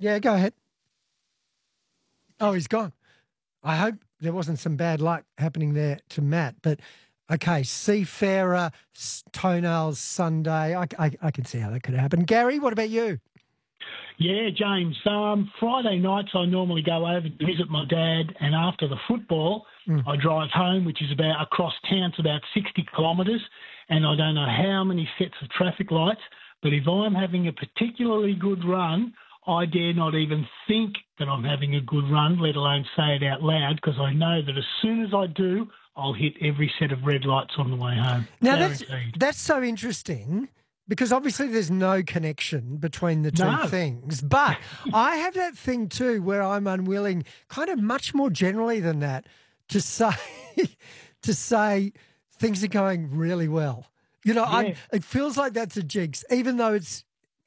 Yeah, go ahead. Oh, he's gone. I hope there wasn't some bad luck happening there to Matt. But, okay, Seafarer, Toenails Sunday. I can see how that could happen. Gary, what about you? Yeah, James. Friday nights I normally go over to visit my dad, and after the football, I drive home, which is about across town. It's about 60 kilometres, and I don't know how many sets of traffic lights. But if I'm having a particularly good run, I dare not even think that I'm having a good run, let alone say it out loud, because I know that as soon as I do, I'll hit every set of red lights on the way home. Now, that's so interesting, because obviously there's no connection between the two things. But I have that thing too where I'm unwilling, kind of much more generally than that, to say things are going really well. You know, it feels like that's a jinx, even though it's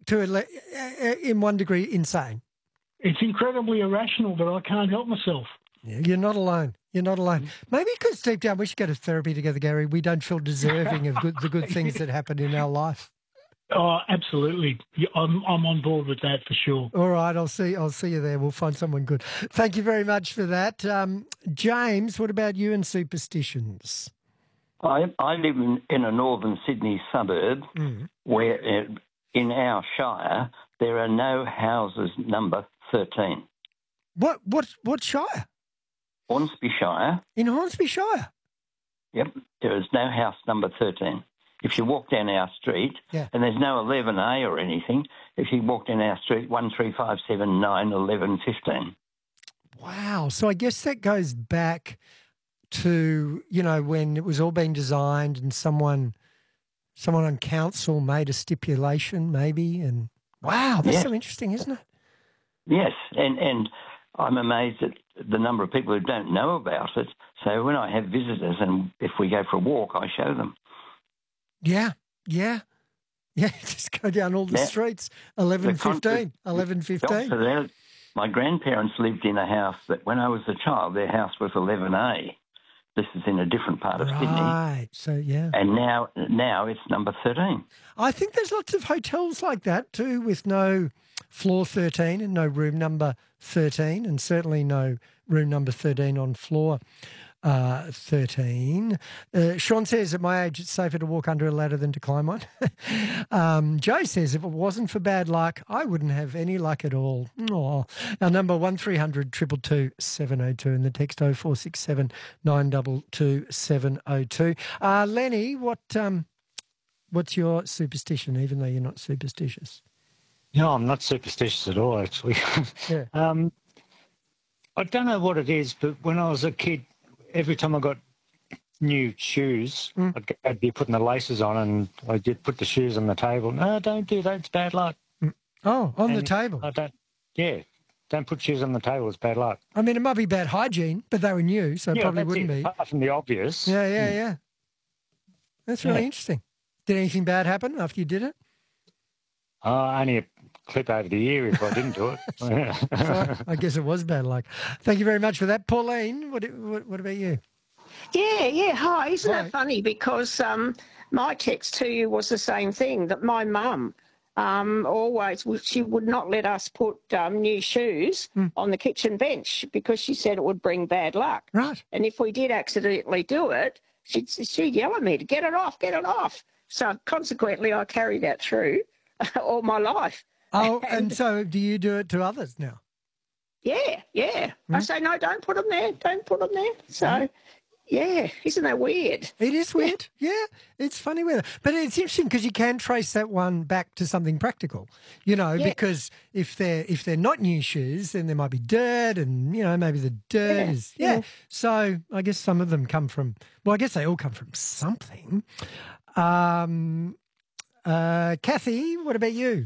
in one degree insane. It's incredibly irrational, but I can't help myself. Yeah, you're not alone. You're not alone. Maybe because deep down we should go to therapy together, Gary. We don't feel deserving of the good things that happen in our life. Oh, absolutely. I'm on board with that for sure. All right, I'll see you there. We'll find someone good. Thank you very much for that. James, what about you and superstitions? I live in a northern Sydney suburb where in our shire there are no houses number 13. What shire? Hornsby Shire. In Hornsby Shire? Yep, there is no house number 13. If you walk down our street, and there's no 11A or anything, if you walk down our street, 1, 3, 5, 7, 9, 11, 15. Wow. So I guess that goes back to, you know, when it was all being designed and someone on council made a stipulation maybe, and wow, that's so interesting, isn't it? Yes, and I'm amazed at the number of people who don't know about it. So when I have visitors and if we go for a walk, I show them. Yeah. Just go down all the streets, 11, 15. My grandparents lived in a house that when I was a child, their house was 11A. This is in a different part of Sydney. Right, so yeah. And now it's number 13. I think there's lots of hotels like that too, with no floor 13 and no room number 13, and certainly no room number 13 on floor 13. Sean says, at my age, it's safer to walk under a ladder than to climb one. Joe says, if it wasn't for bad luck, I wouldn't have any luck at all. Aww. Our number 1300 222 702 and the text 0467 922 702. Lenny, what's your superstition, even though you're not superstitious? No, I'm not superstitious at all, actually. Yeah. I don't know what it is, but when I was a kid, every time I got new shoes, I'd be putting the laces on and I did put the shoes on the table. No, don't do that. It's bad luck. Oh, on the table? Don't put shoes on the table. It's bad luck. I mean, it might be bad hygiene, but they were new, so it probably wouldn't be. Apart from the obvious. Yeah. That's really interesting. Did anything bad happen after you did it? Only a clip over the ear if I didn't do it. So I guess it was bad luck. Thank you very much for that. Pauline, what about you? Yeah. Hi. Isn't that funny? Because my text to you was the same thing, that my mum she would not let us put new shoes on the kitchen bench because she said it would bring bad luck. Right. And if we did accidentally do it, she'd yell at me to get it off. So consequently, I carried that through all my life. Oh, and so do you do it to others now? Yeah. I say, no, don't put them there. So, yeah, isn't that weird? It is weird. Yeah, it's funny weather. But it's interesting because you can trace that one back to something practical, because if they're not new shoes, then there might be dirt and, maybe the dirt is... Yeah. So I guess some of them come from... Well, I guess they all come from something. Kathy, what about you?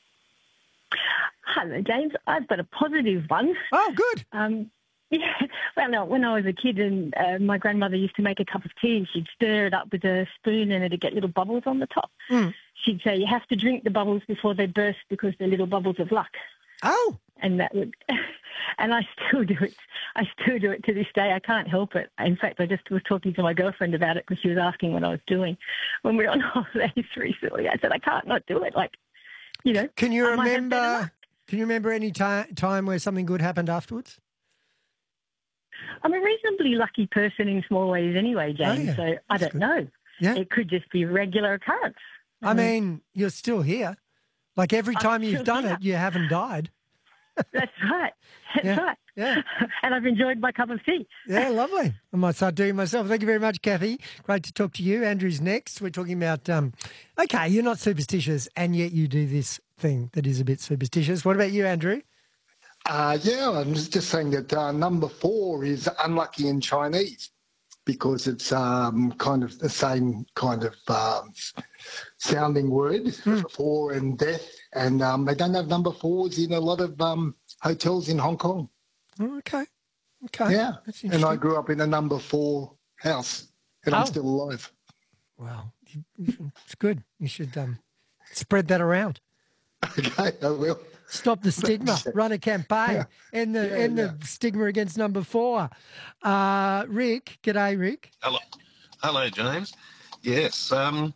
Hello, James. I've got a positive one. Oh, good. Well, no, when I was a kid and my grandmother used to make a cup of tea and she'd stir it up with a spoon and it'd get little bubbles on the top. She'd say, you have to drink the bubbles before they burst because they're little bubbles of luck. Oh. And that would... And I still do it. I still do it to this day. I can't help it. In fact, I just was talking to my girlfriend about it because she was asking what I was doing when we were on holidays recently. I said, I can't not do it. Like, Can you Can you remember any time where something good happened afterwards? I'm a reasonably lucky person in small ways anyway, James, Oh, yeah. so I don't know. Yeah. It could just be a regular occurrence. I mean, you're still here. Like every time you've done it, you haven't died. That's right. That's right. Yeah. And I've enjoyed my cup of tea. Yeah, lovely. I might start doing it myself. Thank you very much, Kathy. Great to talk to you. Andrew's next. We're talking about, okay, you're not superstitious and yet you do this thing that is a bit superstitious. What about you, Andrew? Yeah, I'm just saying that number 4 is unlucky in Chinese because it's kind of the same kind of sounding word, 4 and death. And they don't have number 4s in a lot of hotels in Hong Kong. Okay. Yeah. That's and interesting. I grew up in a number 4 house and I'm still alive. Wow. It's good. You should spread that around. Okay, I will. Stop the stigma. Run a campaign. End the stigma against number 4. Rick. G'day, Rick. Hello, James. Yes.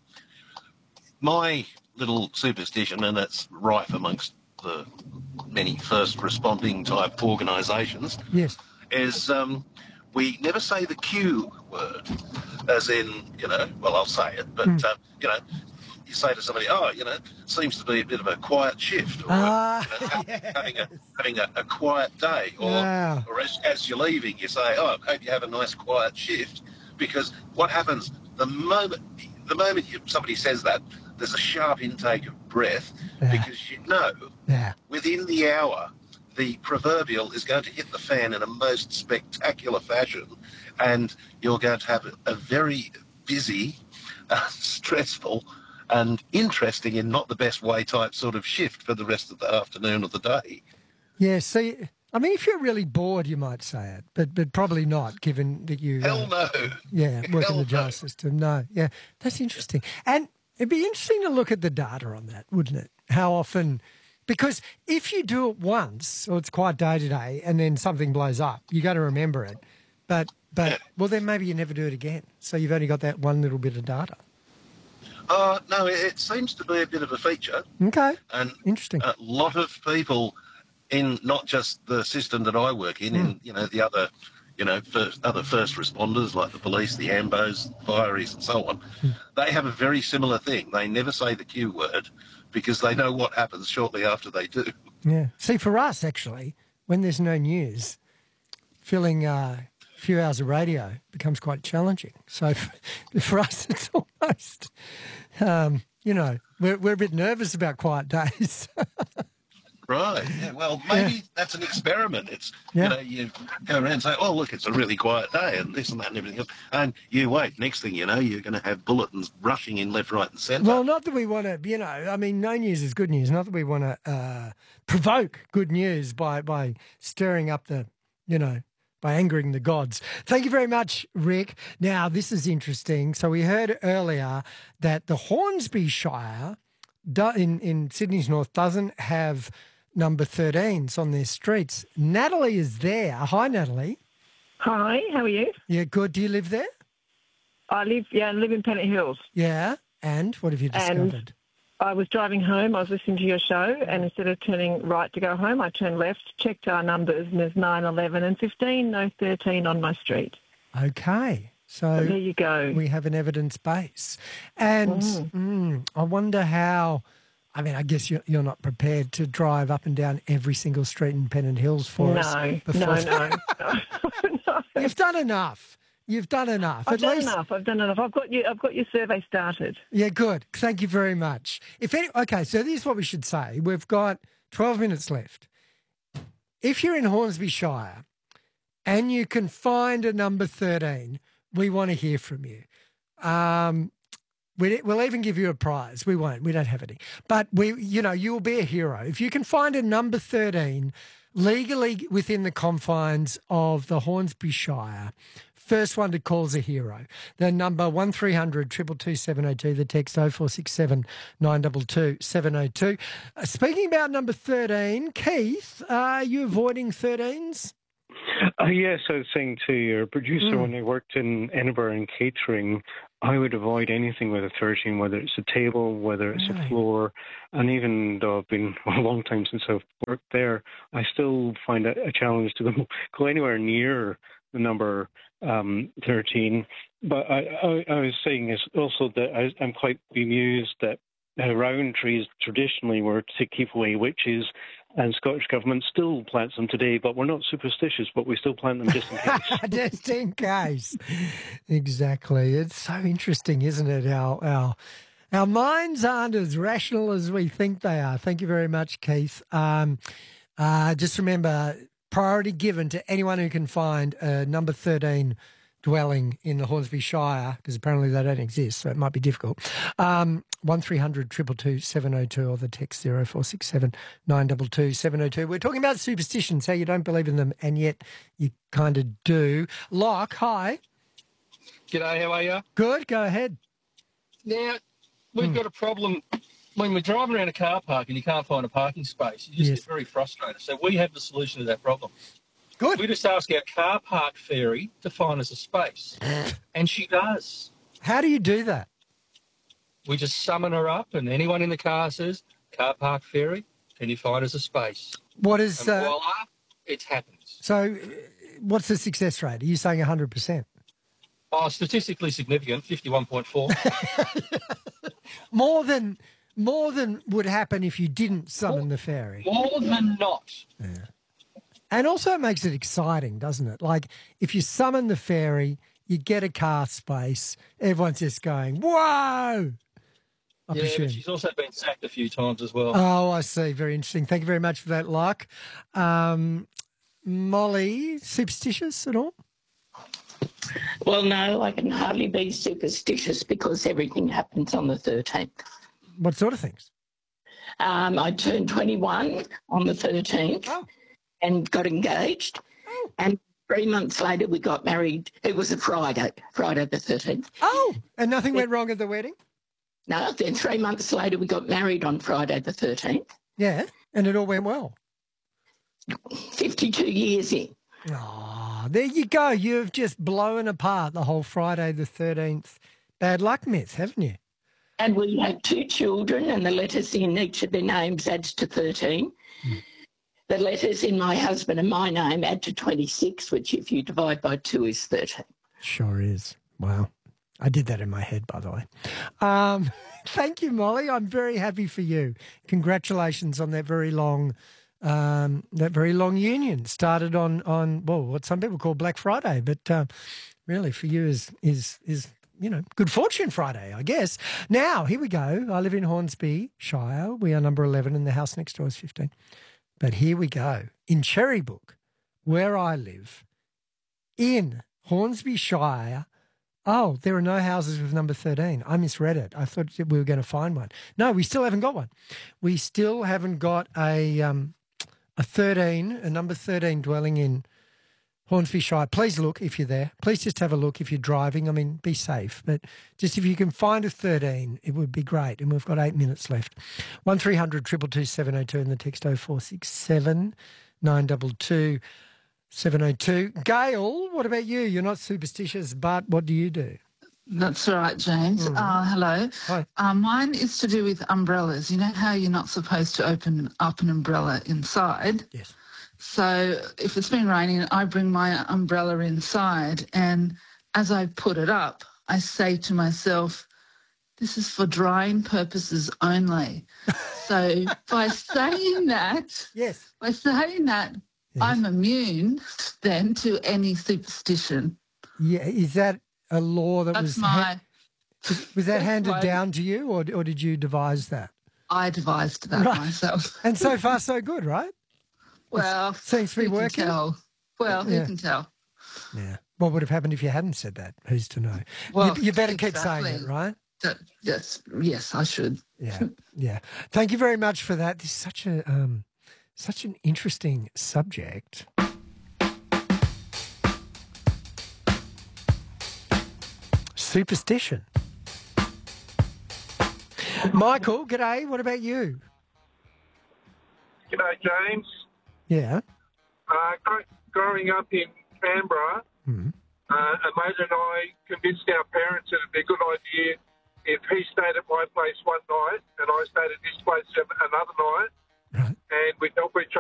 My little superstition, and it's rife amongst the many first responding type organisations, yes, is we never say the Q word, as in, well, I'll say it, but, you say to somebody, seems to be a bit of a quiet shift, or having a quiet day, or as you're leaving, you say, hope you have a nice quiet shift, because what happens the moment somebody says that, there's a sharp intake of breath, because within the hour, the proverbial is going to hit the fan in a most spectacular fashion, and you're going to have a very busy, stressful, and interesting in not the best way type sort of shift for the rest of the afternoon of the day. Yeah, see, I mean, if you're really bored, you might say it, but probably not, given that you... Hell no. Yeah, work in the justice system. No, yeah, that's interesting. And it'd be interesting to look at the data on that, wouldn't it? How often... Because if you do it once, or it's quiet day today, and then something blows up, you got to remember it. But well, then maybe you never do it again. So you've only got that one little bit of data. No, it seems to be a bit of a feature. Okay, and interesting. A lot of people in not just the system that I work in the other, other first responders like the police, the AMBOs, fireys and so on, they have a very similar thing. They never say the Q word because they know what happens shortly after they do. Yeah. See, for us, actually, when there's no news, filling a few hours of radio becomes quite challenging. So for us, it's almost, we're a bit nervous about quiet days. Right. Yeah. Well, maybe that's an experiment. It's, you go around and say, oh, look, it's a really quiet day and this and that and everything else. And you wait. Next thing you know, you're going to have bulletins rushing in left, right and centre. Well, not that we want to, I mean, no news is good news. Not that we want to provoke good news by stirring up the, by angering the gods. Thank you very much, Rick. Now, this is interesting. So we heard earlier that the Hornsby Shire in Sydney's north doesn't have number 13s on their streets. Natalie is there. Hi, Natalie. Hi, how are you? Yeah, good. Do you live there? I live in Pennant Hills. Yeah, and what have you discovered? And I was driving home, I was listening to your show, and instead of turning right to go home, I turned left, checked our numbers, and there's 9, 11 and 15, no 13 on my street. Okay. So there you go. We have an evidence base. And I wonder how, I mean, I guess you're not prepared to drive up and down every single street in Pennant Hills for us. No. You've done enough. I've done enough. I've done enough. I've got your survey started. Yeah, good. Thank you very much. Okay, so this is what we should say. We've got 12 minutes left. If you're in Hornsby Shire and you can find a number 13, we want to hear from you. We'll even give you a prize. We won't. We don't have any. But you will be a hero. If you can find a number 13 legally within the confines of the Hornsby Shire, first one to call is a hero. The number 1300 222 702, the text 0467 922 702. Speaking about number 13, Keith, are you avoiding 13s? Yes, I was saying to your producer when I worked in Edinburgh in catering, I would avoid anything with a 13, whether it's a table, whether it's a floor. And even though I've been a long time since I've worked there, I still find it a challenge to go anywhere near the number 13. But I was saying is also that I'm quite bemused that round trees traditionally were to keep away witches, and Scottish Government still plants them today, but we're not superstitious, but we still plant them just in case. Just in case. Exactly. It's so interesting, isn't it? Our minds aren't as rational as we think they are. Thank you very much, Keith. Just remember, priority given to anyone who can find a number 13 dwelling in the Hornsby Shire, because apparently they don't exist, so it might be difficult. 1300 222 702 or the text 0467 922 702. We're talking about superstitions, how you don't believe in them and yet you kind of do. Locke, hi. G'day, how are you? Good, go ahead. Now, we've got a problem. When we're driving around a car park and you can't find a parking space, you just get very frustrated. So we have the solution to that problem. Good. We just ask our car park fairy to find us a space, and she does. How do you do that? We just summon her up, and anyone in the car says, "Car park fairy, can you find us a space?" What is... And voila, it happens. So what's the success rate? Are you saying 100%? Oh, statistically significant, 51.4. More than would happen if you didn't summon the fairy. More than not. Yeah. And also it makes it exciting, doesn't it? Like if you summon the fairy, you get a car space, everyone's just going, whoa! But she's also been sacked a few times as well. Oh, I see. Very interesting. Thank you very much for that, Lark. Molly, superstitious at all? Well, no, I can hardly be superstitious because everything happens on the 13th. What sort of things? I turned 21 on the 13th and got engaged. Oh. And 3 months later, we got married. It was a Friday the 13th. Oh, and nothing went wrong at the wedding? No, then 3 months later, we got married on Friday the 13th. Yeah, and it all went well. 52 years in. Oh, there you go. You've just blown apart the whole Friday the 13th bad luck myth, haven't you? And we had 2 children, and the letters in each of their names adds to 13. The letters in my husband and my name add to 26, which if you divide by 2 is 13. Sure is. Wow. I did that in my head, by the way. Thank you, Molly. I'm very happy for you. Congratulations on that very long union. Started on what some people call Black Friday, but really for you is Good Fortune Friday, I guess. Now, here we go. I live in Hornsby Shire. We are number 11 and the house next door is 15. But here we go. In Cherrybrook, where I live, in Hornsby Shire, there are no houses with number 13. I misread it. I thought we were going to find one. No, we still haven't got one. We still haven't got a number 13 dwelling in Hornsby Shire. Please look if you're there. Please just have a look if you're driving. I mean, be safe. But just if you can find a 13, it would be great. And we've got 8 minutes left. 1300 222 702 and the text 0467 922 702. Gail, what about you? You're not superstitious, but what do you do? That's right, James. Hello. Hi. Mine is to do with umbrellas. You know how you're not supposed to open up an umbrella inside? Yes. So if it's been raining, I bring my umbrella inside, and as I put it up, I say to myself, this is for drying purposes only. So by saying that, yes, I'm immune then to any superstition. Yeah, is that a law that was that handed down to you, or did you devise that? I devised that myself. And so far, so good, right? Well, seems to be working. Who can tell? Yeah. What would have happened if you hadn't said that? Who's to know? Well, you better keep saying it, right? Yes, I should. Yeah. Thank you very much for that. This is such an interesting subject. Superstition. Michael, g'day. What about you? G'day, James. Yeah. Growing up in Canberra, A mate and I convinced our parents that it'd be a good idea if he stayed at my place one night and I stayed at his place another night, and we'd help each other